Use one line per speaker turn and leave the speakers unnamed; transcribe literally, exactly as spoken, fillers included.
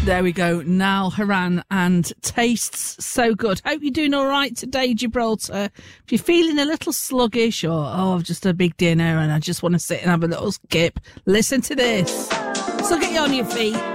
There we go. Niall Horan and Tastes So Good. Hope you're doing all right today, Gibraltar. If you're feeling a little sluggish or, oh, I've just had a big dinner and I just want to sit and have a little skip, listen to this. So get you on your feet.